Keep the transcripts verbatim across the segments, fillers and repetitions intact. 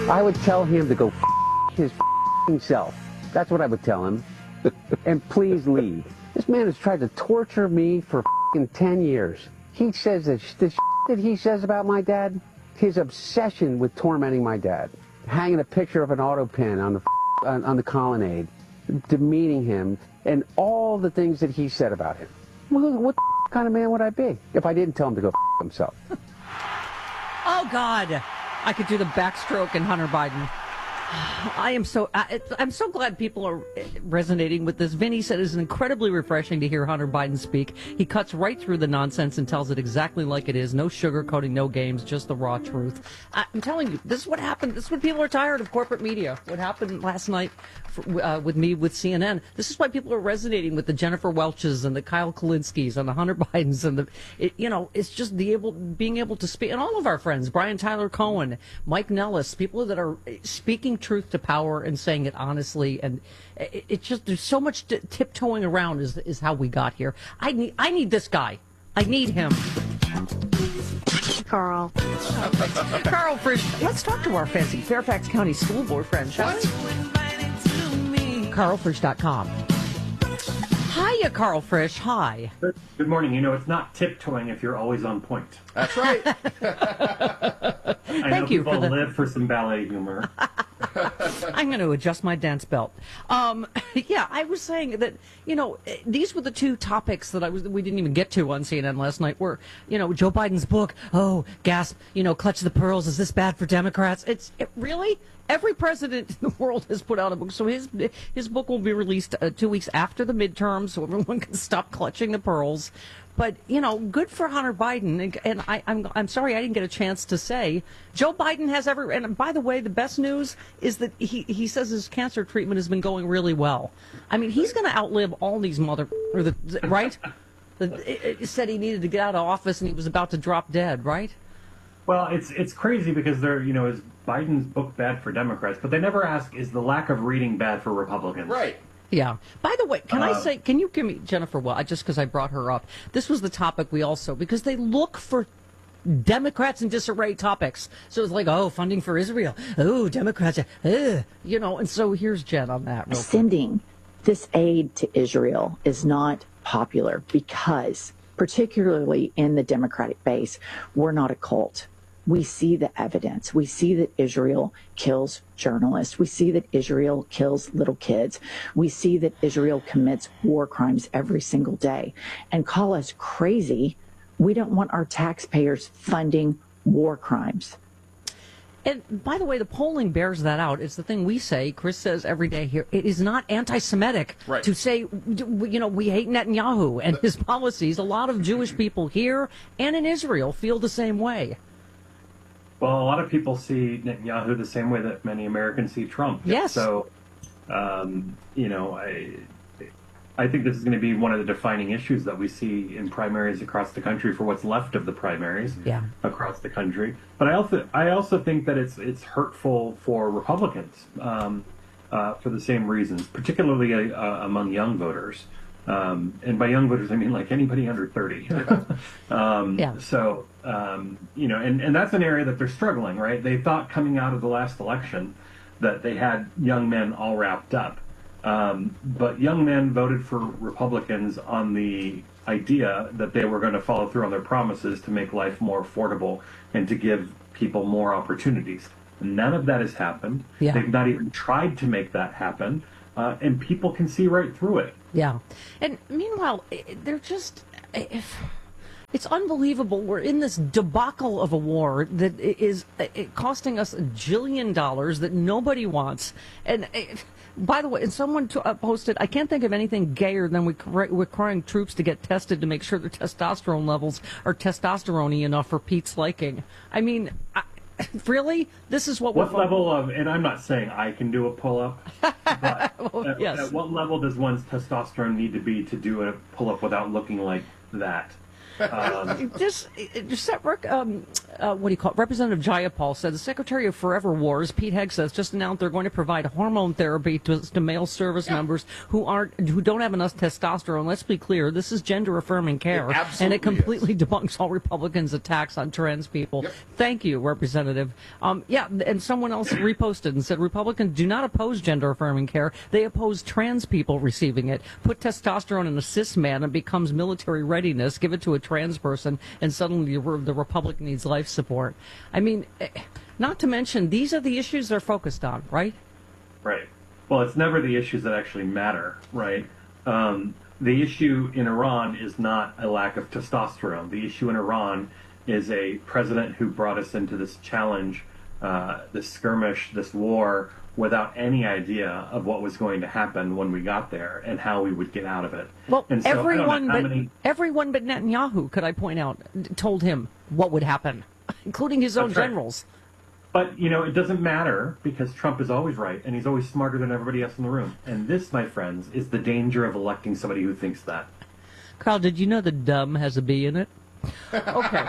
I would tell him to go f his f self. That's what I would tell him. And please leave. This man has tried to torture me for f ten years. He says that the sh that he says about my dad, his obsession with tormenting my dad, hanging a picture of an auto pen on the f on, on the colonnade, demeaning him, and all the things that he said about him. Well, what the f kind of man would I be if I didn't tell him to go f himself? Oh, God. I could do the backstroke in Hunter Biden. I am so I, I'm so glad people are resonating with this. Vinny said it's incredibly refreshing to hear Hunter Biden speak. He cuts right through the nonsense and tells it exactly like it is. No sugarcoating, no games, just the raw truth. I, I'm telling you, this is what happened. This is what people are tired of corporate media. What happened last night for, uh, with me with C N N. This is why people are resonating with the Jennifer Welches and the Kyle Kalinskis and the Hunter Bidens and the, it, you know, it's just the able being able to speak. And all of our friends, Brian Tyler Cohen, Mike Nellis, people that are speaking truth to power and saying it honestly, and it, it just there's so much t tiptoeing around is is how we got here. I need I need this guy. I need him. Carl. Oh, Carl Frisch. Let's talk to our fancy Fairfax County School Board friend, shall we? Carl Frisch dot com. Hiya, Carl Frisch. Hi. Good morning. You know, it's not tiptoeing if you're always on point. That's right. I Thank know you people for the... live for some ballet humor. I'm going to adjust my dance belt. Um, yeah, I was saying that, you know, these were the two topics that I was we didn't even get to on C N N last night were, you know, Joe Biden's book. Oh, gasp, you know, Clutch the Pearls. Is this bad for Democrats? It's it, really? Every president in the world has put out a book. So his his book will be released uh, two weeks after the midterm so everyone can stop clutching the pearls. But, you know, good for Hunter Biden. And, and I, I'm I'm sorry I didn't get a chance to say. Joe Biden has every... And by the way, the best news is that he, he says his cancer treatment has been going really well. I mean, he's going to outlive all these mother... Or the, right? the, it, it said he needed to get out of office and he was about to drop dead, right? Well, it's it's crazy because they're, you know, is Biden's book bad for Democrats? But they never ask, is the lack of reading bad for Republicans? Right. Yeah. By the way, can uh, I say, can you give me, Jennifer, well, just because I brought her up, this was the topic we also, because they look for Democrats in disarray topics. So it's like, oh, funding for Israel. Oh, Democrats, uh, you know, and so here's Jen on that. Real Sending this aid to Israel is not popular because, particularly in the Democratic base, we're not a cult. We see the evidence. We see that Israel kills journalists. We see that Israel kills little kids. We see that Israel commits war crimes every single day. And call us crazy. We don't want our taxpayers funding war crimes. And by the way, the polling bears that out. It's the thing we say, Chris says every day here, it is not anti-Semitic right. to say, you know, we hate Netanyahu and his policies. A lot of Jewish people here and in Israel feel the same way. Well, a lot of people see Netanyahu the same way that many Americans see Trump. Yes. So, um, you know, I, I think this is going to be one of the defining issues that we see in primaries across the country for what's left of the primaries yeah. across the country. But I also, I also think that it's it's hurtful for Republicans um, uh, for the same reasons, particularly uh, among young voters. Um, and by young voters, I mean like anybody under thirty. um, yeah. So, um, you know, and, and that's an area that they're struggling, right? They thought coming out of the last election that they had young men all wrapped up. Um, but young men voted for Republicans on the idea that they were going to follow through on their promises to make life more affordable and to give people more opportunities. None of that has happened. Yeah. They've not even tried to make that happen. Uh, and people can see right through it. Yeah. And meanwhile, they're just, if, it's unbelievable. We're in this debacle of a war that is costing us a jillion dollars that nobody wants. And it, by the way, and someone t- uh, posted, I can't think of anything gayer than requiring troops to get tested to make sure their testosterone levels are testosterone-y enough for Pete's liking. I mean, I, really? This is what What we're... level of, and I'm not saying I can do a pull-up, but well, at, yes. at what level does one's testosterone need to be to do a pull-up without looking like that? Um, just, just that, rec- um, uh, what do you call it? Representative Jayapal said the Secretary of Forever Wars, Pete Hegseth, just announced they're going to provide hormone therapy to, to male service Yeah. members who aren't, who don't have enough testosterone. Let's be clear, this is gender affirming care, It and it absolutely completely debunks all Republicans' attacks on trans people. Yep. Thank you, Representative. Um, yeah, and someone else reposted and said Republicans do not oppose gender affirming care; they oppose trans people receiving it. Put testosterone in a cis man and becomes military readiness. Give it to a trans person, and suddenly the, the Republic needs life support. I mean, eh, not to mention, these are the issues they're focused on, right? Right. Well, it's never the issues that actually matter, right? Um, the issue in Iran is not a lack of testosterone. The issue in Iran is a president who brought us into this challenge, uh, this skirmish, this war, without any idea of what was going to happen when we got there and how we would get out of it. Well, and so I don't know everyone, how but many- everyone but Netanyahu, could I point out, told him what would happen, including his own That's right. generals. But, you know, it doesn't matter because Trump is always right and he's always smarter than everybody else in the room. And this, my friends, is the danger of electing somebody who thinks that. Carl, did you know the dumb has a B in it? Okay.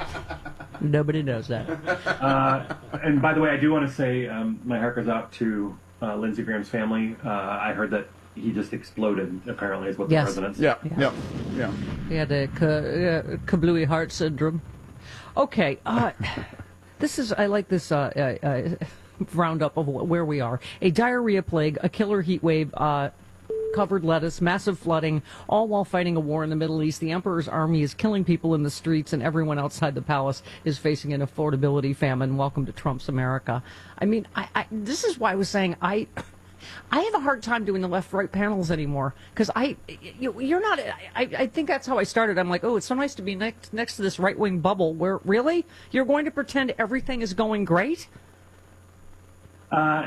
Nobody knows that. Uh, and by the way, I do want to say um, my heart goes out to uh, Lindsey Graham's family. Uh, I heard that he just exploded, apparently, is what the Yes. president said. Yeah, Yeah. yeah, yeah. He had a ka- uh, kablooey heart syndrome. Okay. Uh, this is, I like this uh, uh, uh, roundup of wh- where we are. A diarrhea plague, a killer heat wave, uh, covered lettuce, massive flooding, all while fighting a war in the Middle East. The emperor's army is killing people in the streets, and everyone outside the palace is facing an affordability famine. Welcome to Trump's America. I mean, I, I, this is why I was saying I... I have a hard time doing the left-right panels anymore because I, you, you're not. I, I think that's how I started. I'm like, oh, it's so nice to be next next to this right-wing bubble. Where really you're going to pretend everything is going great? Uh,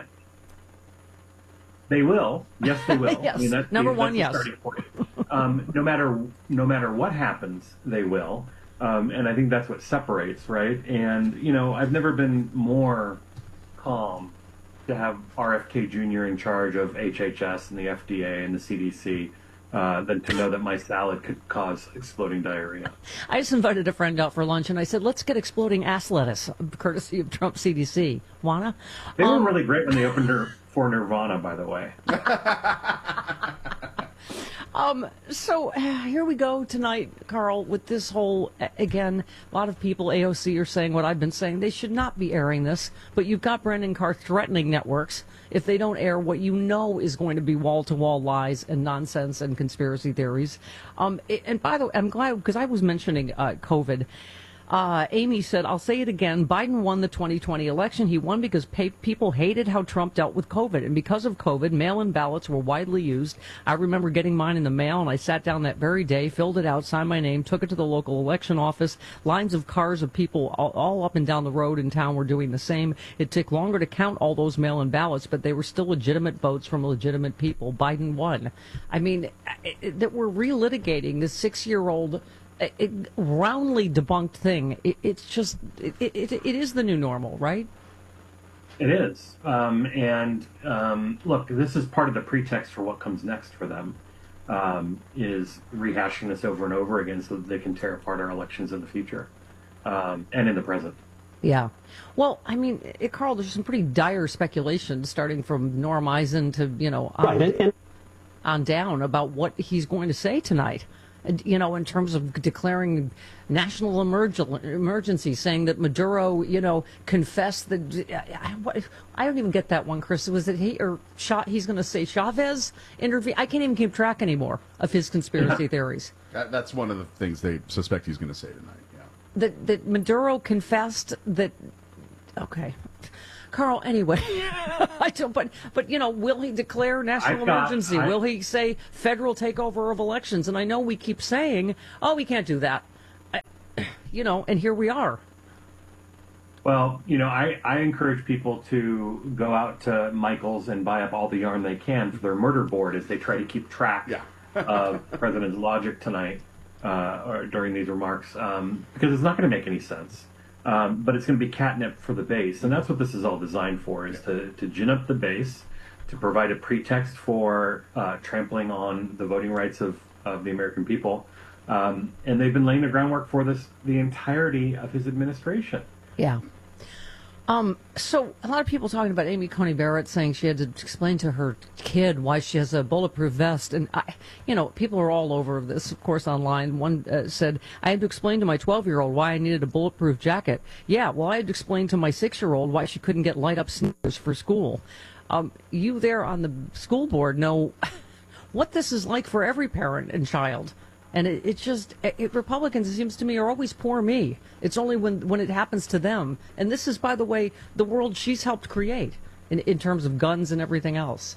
they will. Yes, they will. Yes. I mean, that's Number the, one, that's yes. the starting point. Um, no matter no matter what happens, they will. Um, and I think that's what separates, right? And you know, I've never been more calm to have R F K Junior in charge of H H S and the F D A and the C D C uh, than to know that my salad could cause exploding diarrhea. I just invited a friend out for lunch, and I said, let's get exploding ass lettuce, courtesy of Trump C D C. Wanna? They Um, were really great when they opened her for Nirvana, by the way. Um, so uh, here we go tonight, Carl, with this whole, a- again, a lot of people, A O C, are saying what I've been saying. They should not be airing this, but you've got Brendan Carr threatening networks if they don't air what you know is going to be wall-to-wall lies and nonsense and conspiracy theories. Um, a- and by the way, I'm glad, because I was mentioning uh, COVID. Uh, Amy said, I'll say it again, Biden won the twenty twenty election. He won because pay- people hated how Trump dealt with COVID. And because of COVID, mail-in ballots were widely used. I remember getting mine in the mail, and I sat down that very day, filled it out, signed my name, took it to the local election office. Lines of cars of people all, all up and down the road in town were doing the same. It took longer to count all those mail-in ballots, but they were still legitimate votes from legitimate people. Biden won. I mean, it, it, that we're relitigating this six-year-old It, roundly debunked thing. It, it's just, it, it, it is the new normal, right? It is. Um, and um, look, this is part of the pretext for what comes next for them, um, is rehashing this over and over again so that they can tear apart our elections in the future um, and in the present. Yeah. Well, I mean, it, Carl, there's some pretty dire speculation starting from Norm Eisen to, you know, on, Right, and- and- on down about what he's going to say tonight. And, you know, in terms of declaring national emerg- emergency, saying that Maduro, you know, confessed that I, what, I don't even get that one, Chris. Was it he or Cha, he's going to say Chavez intervened? I can't even keep track anymore of his conspiracy Yeah. theories. That, that's one of the things they suspect he's going to say tonight. Yeah. That that Maduro confessed that. Okay. Carl, anyway, I don't, but, but, you know, will he declare national I've got- emergency? I- Will he say federal takeover of elections? And I know we keep saying, oh, we can't do that. I, you know, and here we are. Well, you know, I, I encourage people to go out to Michael's and buy up all the yarn they can for their murder board as they try to keep track Yeah. of the president's logic tonight uh, or during these remarks, um, because it's not going to make any sense. Um, but it's going to be catnip for the base, and that's what this is all designed for: is to, to gin up the base, to provide a pretext for uh, trampling on the voting rights of, of the American people, Um, and they've been laying the groundwork for this the entirety of his administration. Yeah. Um, so a lot of people talking about Amy Coney Barrett saying she had to explain to her kid why she has a bulletproof vest. And, I, you know, people are all over this, of course, online. One uh, said, I had to explain to my twelve-year-old why I needed a bulletproof jacket. Yeah, well, I had to explain to my six-year-old why she couldn't get light-up sneakers for school. Um, you there on the school board know what this is like for every parent and child. And it, it just, it, Republicans, it seems to me, are always poor me. It's only when, when it happens to them. And this is, by the way, the world she's helped create in, in terms of guns and everything else.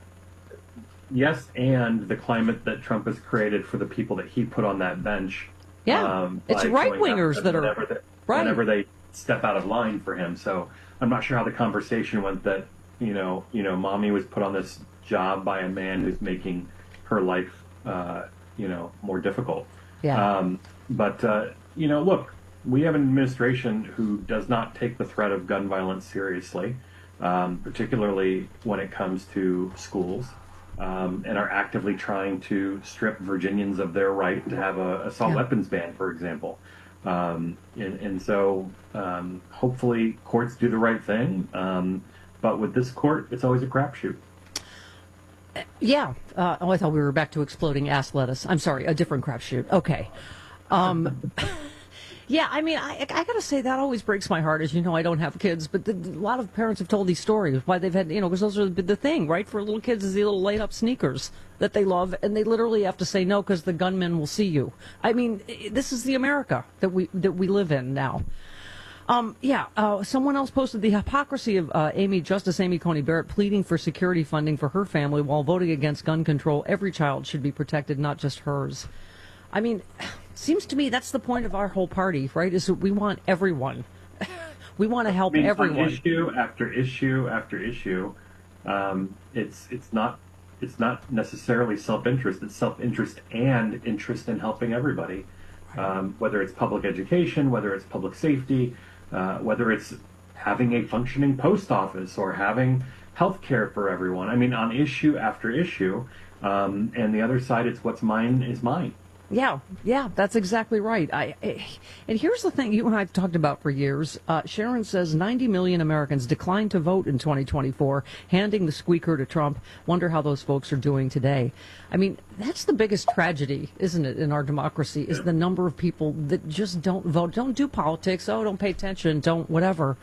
Yes, and the climate that Trump has created for the people that he put on that bench. Yeah, um, it's by right-wingers going that whenever are, they, right. whenever they step out of line for him. So I'm not sure how the conversation went that, you know, you know, mommy was put on this job by a man who's making her life uh, you know, more difficult. Yeah. Um, but, uh, you know, look, we have an administration who does not take the threat of gun violence seriously, um, particularly when it comes to schools, um, and are actively trying to strip Virginians of their right to have a assault Yeah. weapons ban, for example. Um, and, and so um, hopefully courts do the right thing. Um, but with this court, it's always a crapshoot. Yeah. Uh, oh, I thought we were back to exploding ass lettuce. I'm sorry, a different crapshoot. Okay. Um, yeah, I mean, I, I got to say that always breaks my heart. As you know, I don't have kids, but the, a lot of parents have told these stories why they've had, you know, because those are the, the thing, right? For little kids is the little light up sneakers that they love, and they literally have to say no because the gunman will see you. I mean, this is the America that we that we live in now. Um, yeah, uh, someone else posted the hypocrisy of uh, Amy, Justice Amy Coney Barrett pleading for security funding for her family while voting against gun control. Every child should be protected, not just hers. I mean, seems to me that's the point of our whole party, right? Is that we want everyone. We want to help I mean, everyone. on issue after issue after issue, um, it's it's not it's not necessarily self-interest. It's self-interest and interest in helping everybody, um, whether it's public education, whether it's public safety. Uh, whether it's having a functioning post office or having health care for everyone. I mean, on issue after issue. Um, and the other side, it's what's mine is mine. Yeah, yeah, that's exactly right. I, I and here's the thing you and I have talked about for years. Uh, Sharon says ninety million Americans declined to vote in twenty twenty-four, handing the squeaker to Trump. Wonder how those folks are doing today. I mean, that's the biggest tragedy, isn't it, in our democracy, is the number of people that just don't vote, don't do politics, oh, don't pay attention, don't whatever.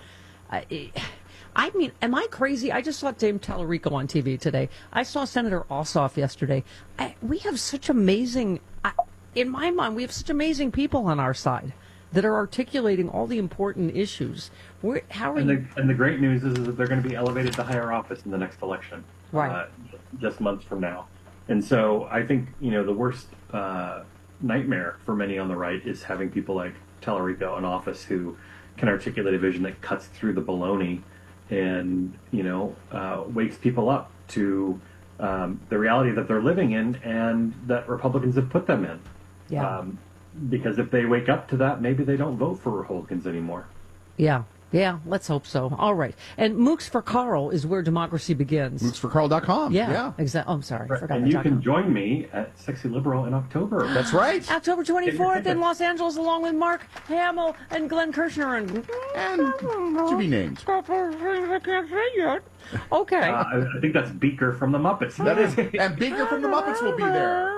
I, I mean, am I crazy? I just saw Dame Tallarico on T V today. I saw Senator Ossoff yesterday. I, we have such amazing... I, in my mind, we have such amazing people on our side that are articulating all the important issues. We're, how are And you? the, and the great news is, is that they're going to be elevated to higher office in the next election, Right. uh, just months from now. And so I think, you know, the worst uh, nightmare for many on the right is having people like Tallarico in office who can articulate a vision that cuts through the baloney and, you know, uh, wakes people up to um, the reality that they're living in and that Republicans have put them in. Yeah. Um, because if they wake up to that, maybe they don't vote for Republicans anymore. Yeah. Yeah, let's hope so. All right. And Mooks for Carl is where democracy begins. mooks for carl dot com. Yeah, Yeah. exactly. Oh, I'm sorry. I forgot And the you dot can com. join me at Sexy Liberal in October. That's right. October twenty-fourth in tickets. Los Angeles, along with Mark Hamill and Glenn Kirshner. And, And to be named. I can't say yet. Okay. Uh, I, I think that's Beaker from the Muppets. That is, and Beaker from the Muppets will be there.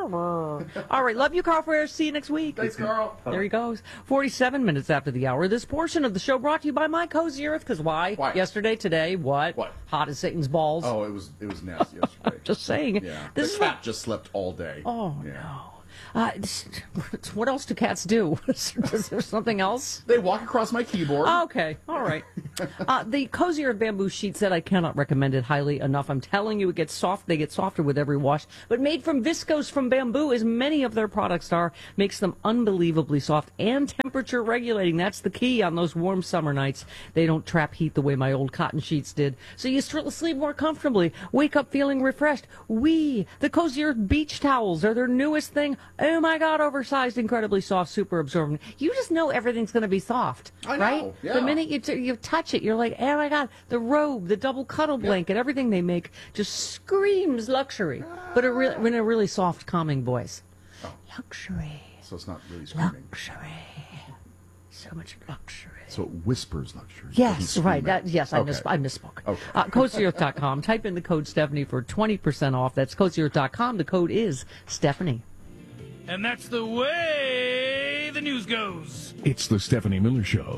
All right. Love you, Carl Ferrer. See you next week. Thanks, Carl. There he goes. forty-seven minutes after the hour. This portion of the show brought to you by My Cozy Earth. Because why? Why? Yesterday, today, what? What? Hot as Satan's balls. Oh, it was it was nasty yesterday. Just saying. Yeah. This the is cat what, just slept all day. Oh, Yeah. no. Uh, this- what else do cats do? Is there something else? They walk across my keyboard. Okay, all right. Uh, the Cozy Earth bamboo sheet set, I cannot recommend it highly enough. I'm telling you, it gets soft. They get softer with every wash. But made from viscose from bamboo, as many of their products are, makes them unbelievably soft and temperature regulating. That's the key on those warm summer nights. They don't trap heat the way my old cotton sheets did. So you str- sleep more comfortably, wake up feeling refreshed. We, the Cozy Earth beach towels, are their newest thing. Oh my God, oversized, incredibly soft, super absorbent. You just know everything's going to be soft, I know, right? yeah. The minute you t- you touch it, you're like, oh my God, the robe, the double cuddle blanket, everything they make just screams luxury, but a re- in a really soft, calming voice. Luxury. so it's not really screaming. Luxury. So much luxury. So it whispers luxury. It Yes, doesn't right. scream That, it. yes, I, Okay. miss, I misspoke. Okay. Uh, Cozy Earth dot com. Type in the code Stephanie for twenty percent off. That's Cozy Earth dot com. The code is Stephanie. And that's the way the news goes. It's the Stephanie Miller Show.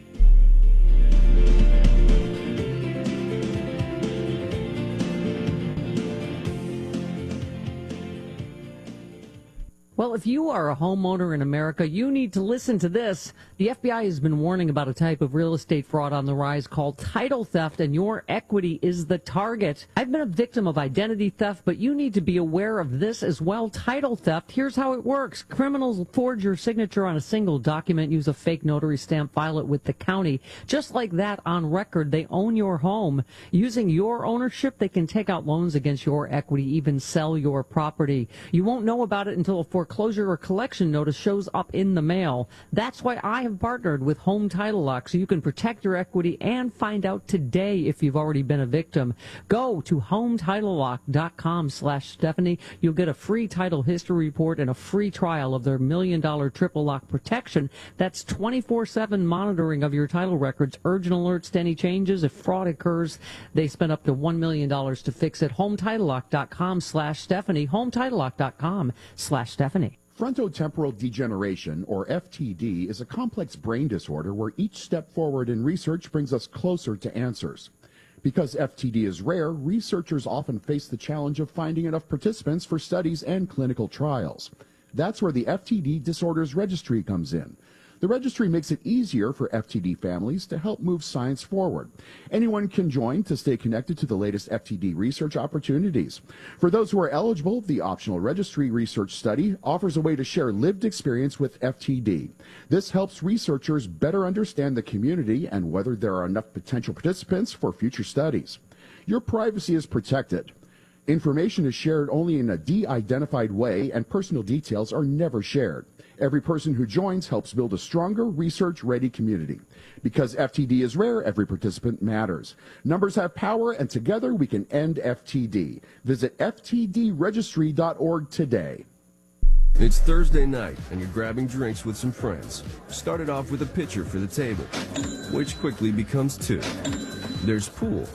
Well, if you are a homeowner in America, you need to listen to this. The F B I has been warning about a type of real estate fraud on the rise called title theft, and your equity is the target. I've been a victim of identity theft, but you need to be aware of this as well. Title theft, here's how it works. Criminals forge your signature on a single document, use a fake notary stamp, file it with the county. Just like that, on record, they own your home. Using your ownership, they can take out loans against your equity, even sell your property. You won't know about it until a foreclosure or collection notice shows up in the mail. That's why I have partnered with Home Title Lock, so you can protect your equity and find out today if you've already been a victim. Go to home title lock dot com slash Stephanie. You'll get a free title history report and a free trial of their million dollar triple lock protection. That's twenty-four seven monitoring of your title records, urgent alerts to any changes. If fraud occurs, they spend up to one million dollars to fix it. home title lock dot com slash Stephanie. home title lock dot com slash Stephanie. Frontotemporal degeneration, or F T D, is a complex brain disorder where each step forward in research brings us closer to answers. Because F T D is rare, researchers often face the challenge of finding enough participants for studies and clinical trials. That's where the F T D Disorders Registry comes in. The registry makes it easier for F T D families to help move science forward. Anyone can join to stay connected to the latest F T D research opportunities. For those who are eligible, the optional registry research study offers a way to share lived experience with F T D. This helps researchers better understand the community and whether there are enough potential participants for future studies. Your privacy is protected. Information is shared only in a de-identified way, and personal details are never shared. Every person who joins helps build a stronger, research-ready community. Because F T D is rare, every participant matters. Numbers have power, and together we can end F T D. Visit F T D registry dot org today. It's Thursday night, and you're grabbing drinks with some friends. Started off with a pitcher for the table, which quickly becomes two. There's pool.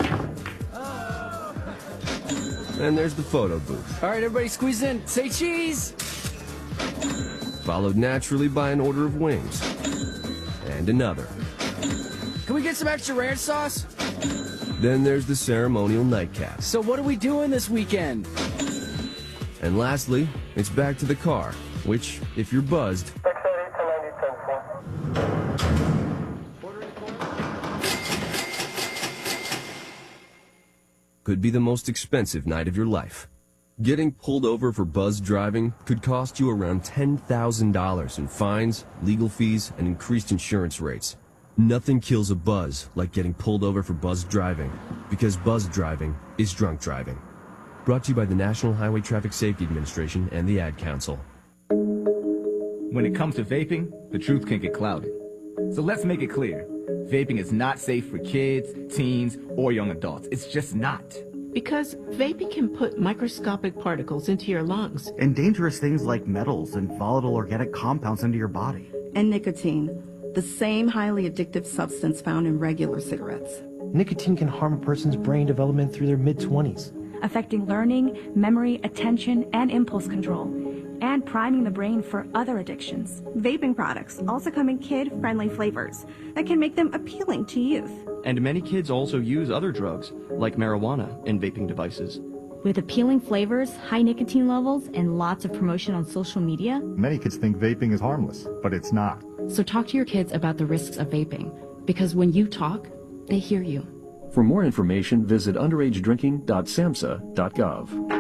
And there's the photo booth. All right, everybody squeeze in. Say cheese! Followed naturally by an order of wings. And another. Can we get some extra ranch sauce? Then there's the ceremonial nightcap. So what are we doing this weekend? And lastly, it's back to the car, which, if you're buzzed, could be the most expensive night of your life. Getting pulled over for buzz driving could cost you around ten thousand dollars in fines, legal fees, and increased insurance rates. Nothing kills a buzz like getting pulled over for buzz driving, because buzz driving is drunk driving. Brought to you by the National Highway Traffic Safety Administration and the Ad Council. When it comes to vaping, the truth can get clouded. So let's make it clear. Vaping is not safe for kids, teens, or young adults. It's just not. Because vaping can put microscopic particles into your lungs. And dangerous things like metals and volatile organic compounds into your body. And nicotine, the same highly addictive substance found in regular cigarettes. Nicotine can harm a person's brain development through their mid-twenties. Affecting learning, memory, attention, and impulse control, and priming the brain for other addictions. Vaping products also come in kid-friendly flavors that can make them appealing to youth. And many kids also use other drugs, like marijuana, in vaping devices. With appealing flavors, high nicotine levels, and lots of promotion on social media, many kids think vaping is harmless, but it's not. So talk to your kids about the risks of vaping, because when you talk, they hear you. For more information, visit underage drinking dot samhsa dot gov.